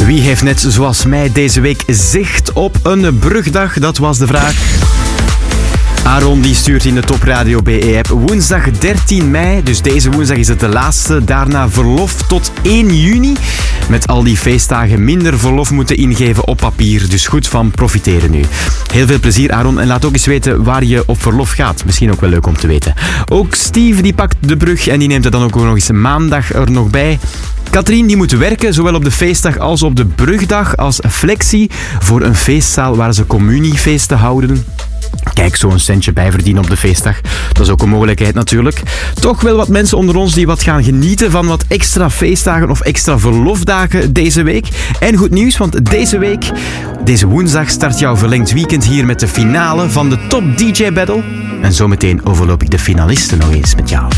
Wie heeft net zoals mij deze week zicht op een brugdag? Dat was de vraag. Aaron die stuurt in de Top Radio BE-app woensdag 13 mei, dus deze woensdag is het de laatste. Daarna verlof tot 1 juni. Met al die feestdagen minder verlof moeten ingeven op papier. Dus goed van profiteren nu. Heel veel plezier, Aaron. En laat ook eens weten waar je op verlof gaat. Misschien ook wel leuk om te weten. Ook Steve die pakt de brug en die neemt er dan ook nog eens maandag er nog bij. Katrien die moet werken, zowel op de feestdag als op de brugdag, als flexie voor een feestzaal waar ze communiefeesten houden. Kijk, zo'n centje bijverdienen op de feestdag. Dat is ook een mogelijkheid natuurlijk. Toch wel wat mensen onder ons die wat gaan genieten van wat extra feestdagen of extra verlofdagen deze week. En goed nieuws, want deze woensdag start jouw verlengd weekend hier met de finale van de Top DJ Battle. En zometeen overloop ik de finalisten nog eens met jou.